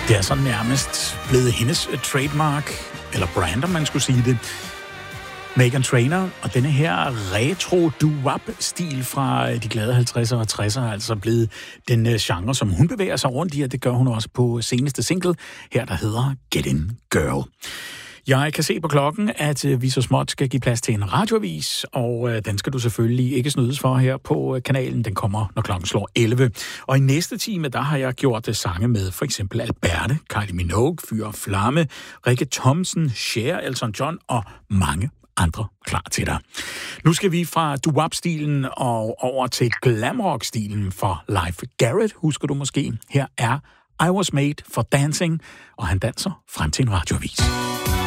Det er så nærmest blevet hendes trademark, eller brand, om man skulle sige det. Meghan Trainor, og denne her retro doo-wop-stil fra de glade 50'er og 60'er er altså blevet den genre, som hun bevæger sig rundt i, og det gør hun også på seneste single, her der hedder Get In Girl. Jeg kan se på klokken, at vi så småt skal give plads til en radioavis, og den skal du selvfølgelig ikke snydes for her på kanalen. Den kommer, når klokken slår 11. Og i næste time, der har jeg gjort sange med for eksempel Alberte, Kylie Minogue, Fyr og Flamme, Rikke Thomsen, Cher, Elton John og mange andre klar til dig. Nu skal vi fra doo-wop-stilen og over til glamrock-stilen for Leif Garrett, husker du måske. Her er I Was Made for Dancing, og han danser frem til en radioavis.